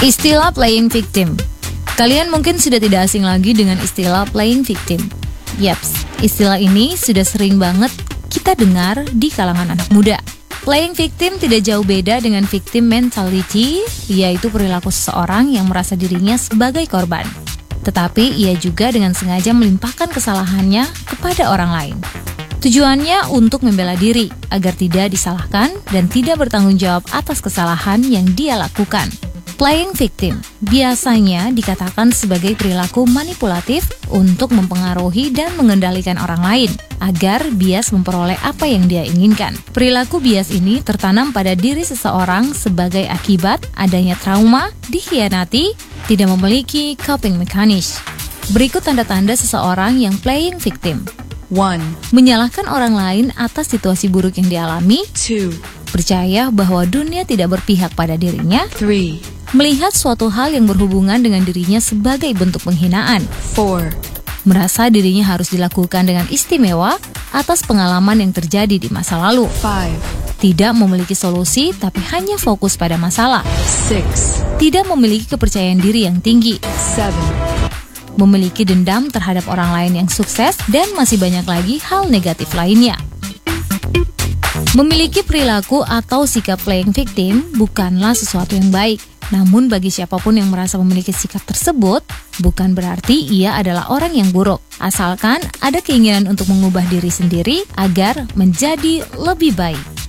Istilah playing victim. Kalian mungkin sudah tidak asing lagi dengan istilah playing victim. Yaps, istilah ini sudah sering banget kita dengar di kalangan anak muda. Playing victim tidak jauh beda dengan victim mentality, yaitu perilaku seseorang yang merasa dirinya sebagai korban. Tetapi ia juga dengan sengaja melimpahkan kesalahannya kepada orang lain. Tujuannya untuk membela diri, agar tidak disalahkan dan tidak bertanggung jawab atas kesalahan yang dia lakukan. Playing victim biasanya dikatakan sebagai perilaku manipulatif untuk mempengaruhi dan mengendalikan orang lain agar bias memperoleh apa yang dia inginkan. Perilaku bias ini tertanam pada diri seseorang sebagai akibat adanya trauma, dikhianati, tidak memiliki coping mechanism. Berikut tanda-tanda seseorang yang playing victim. 1. Menyalahkan orang lain atas situasi buruk yang dialami. 2. Percaya bahwa dunia tidak berpihak pada dirinya. 3. Melihat suatu hal yang berhubungan dengan dirinya sebagai bentuk penghinaan. 4. Merasa dirinya harus dilakukan dengan istimewa atas pengalaman yang terjadi di masa lalu. 5. Tidak memiliki solusi tapi hanya fokus pada masalah. 6. Tidak memiliki kepercayaan diri yang tinggi. 7. Memiliki dendam terhadap orang lain yang sukses dan masih banyak lagi hal negatif lainnya. Memiliki perilaku atau sikap playing victim bukanlah sesuatu yang baik. Namun bagi siapapun yang merasa memiliki sikap tersebut, bukan berarti ia adalah orang yang buruk. Asalkan ada keinginan untuk mengubah diri sendiri agar menjadi lebih baik.